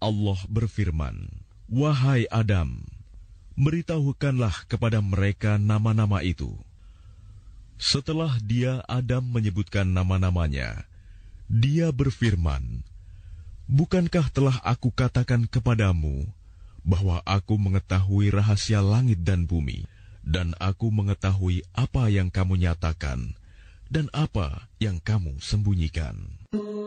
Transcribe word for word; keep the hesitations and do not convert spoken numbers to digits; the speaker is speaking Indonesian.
Allah berfirman, "Wahai Adam, beritahukanlah kepada mereka nama-nama itu." Setelah dia Adam menyebutkan nama-namanya, dia berfirman, "Bukankah telah aku katakan kepadamu bahwa aku mengetahui rahasia langit dan bumi, dan aku mengetahui apa yang kamu nyatakan dan apa yang kamu sembunyikan?"